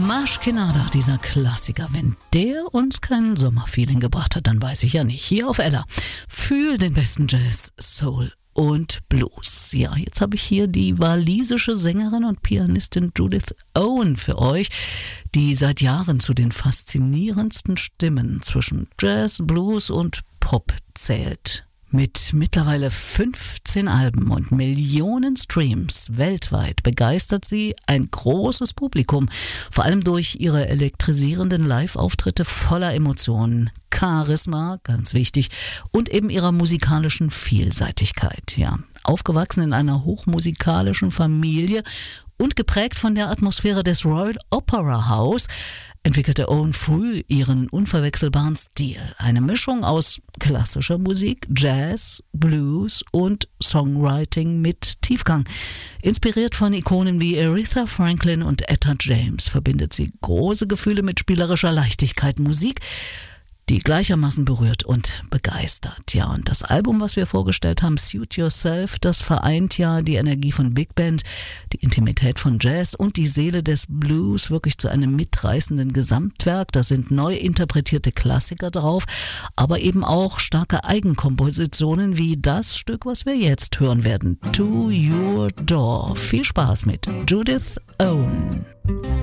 Mashkinada, dieser Klassiker. Wenn der uns kein Sommerfeeling gebracht hat, dann weiß ich ja nicht. Hier auf Ella. Fühl den besten Jazz, Soul und Blues. Ja, jetzt habe ich hier die walisische Sängerin und Pianistin Judith Owen für euch, die seit Jahren zu den faszinierendsten Stimmen zwischen Jazz, Blues und Pop zählt. Mit mittlerweile 15 Alben und Millionen Streams weltweit begeistert sie ein großes Publikum, vor allem durch ihre elektrisierenden Live-Auftritte voller Emotionen, Charisma, ganz wichtig, und eben ihrer musikalischen Vielseitigkeit. Ja, aufgewachsen in einer hochmusikalischen Familie und geprägt von der Atmosphäre des Royal Opera House, entwickelte Owen früh ihren unverwechselbaren Stil. Eine Mischung aus klassischer Musik, Jazz, Blues und Songwriting mit Tiefgang. Inspiriert von Ikonen wie Aretha Franklin und Etta James verbindet sie große Gefühle mit spielerischer Leichtigkeit. Musik, die gleichermaßen berührt und begeistert. Ja, und das Album, was wir vorgestellt haben, Suit Yourself, das vereint ja die Energie von Big Band, die Intimität von Jazz und die Seele des Blues wirklich zu einem mitreißenden Gesamtwerk. Da sind neu interpretierte Klassiker drauf, aber eben auch starke Eigenkompositionen wie das Stück, was wir jetzt hören werden, To Your Door. Viel Spaß mit Judith Owen.